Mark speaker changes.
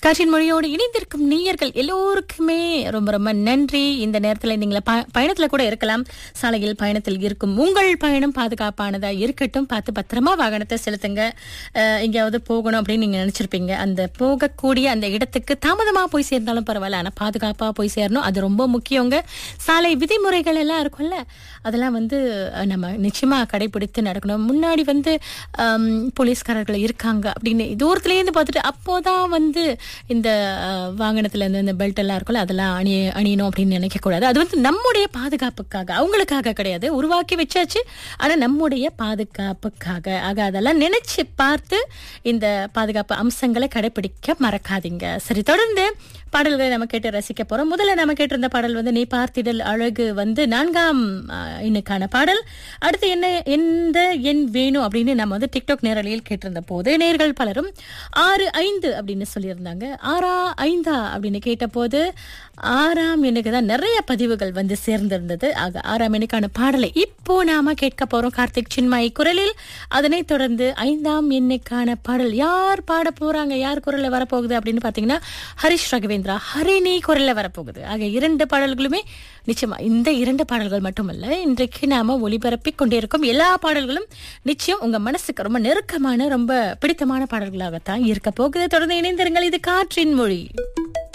Speaker 1: காற்றின் மொழியோடு இணைந்திருக்கும் நேயர்கள் எல்லோருக்குமே ரொம்ப ரொம்ப நன்றி. இந்த நேரத்துல நீங்க பயணத்துல கூட இருக்கலாம். சாலையில் பயணத்தில் இருக்கும் உங்கள் பயணம் பாதுகாப்பானதா இருக்கட்டும். பார்த்து பத்திரமா வாகனத்தை செலுத்துங்க. எங்கேயாவது போகணும் அப்படின்னு நீங்க நினைச்சிருப்பீங்க. அந்த போகக்கூடிய அந்த இடத்துக்கு தாமதமா போய் சேர்ந்தாலும் பரவாயில்ல, ஆனா பாதுகாப்பா போய் சேரணும். அது ரொம்ப முக்கியங்க. சாலை விதிமுறைகள் எல்லாம் இருக்கும்ல, அதெல்லாம் நம்ம நிச்சயமா கடைபிடித்து நடக்கணும். முன்னாடி போலீஸ்காரர்கள் இருக்காங்க அப்படின்னு தூரத்துல இருந்து பார்த்துட்டு அப்போதான் இந்த வாகனத்துல இருந்து இந்த பெல்ட் எல்லாம் இருக்கும்ல, அதெல்லாம் அணியணும் அப்படின்னு நினைக்க கூடாது. அது நம்முடைய பாதுகாப்புக்காக, அவங்களுக்காக கிடையாது. உருவாக்கி வச்சாச்சு, ஆனா நம்முடைய பாதுகாப்புக்காக. ஆக அதெல்லாம் நினைச்சு பார்த்து இந்த பாதுகாப்பு அம்சங்களை கடைபிடிக்க மறக்காதீங்க. சரி, தொடர்ந்து பாடல்களை நம்ம கேட்டு ரசிக்க போறோம். முதல்ல நம்ம கேட்டிருந்த பாடல் நீ பார்த்திடல் அழகு 4ஆம் எண்ணுக்கான பாடல். அடுத்து எந்த எண் வேணும் அப்படின்னு நம்ம டிக்டாக் நேரலையில் கேட்டிருந்த போது நேர்கள் பலரும் 6-5 அப்படின்னு சொல்லியிருந்தாங்க. 6-5 அப்படின்னு கேட்ட போது 6ஆம் எண்ணுக்கு தான் நிறைய பதிவுகள் சேர்ந்திருந்தது. ஆக 6ஆம் எண்ணுக்கான பாடலை இப்போ நாம கேட்க போறோம் கார்த்திக் சின்மயி குரலில். அதனை தொடர்ந்து 5ஆம் எண்ணுக்கான பாடல் யார் பாட போறாங்க, யார் குரல்ல வரப்போகுது அப்படின்னு பாத்தீங்கன்னா ஹரிஷ் ராகவேந்திரா, ஹரிணி குரல்ல வரப்போகுது. ஆக 2 பாடல்களுமே நிச்சயமா, இந்த 2 பாடல்கள் மட்டுமல்ல, இன்றைக்கு நாம ஒளிபரப்பிக் கொண்டிருக்கும் எல்லா பாடல்களும் நிச்சயம் உங்க மனசுக்கு ரொம்ப நெருக்கமான, ரொம்ப பிடித்தமான பாடல்களாகத்தான் இருக்க போகுது. தொடர்ந்து இணைந்திருங்கள். இது காற்றின் மொழி.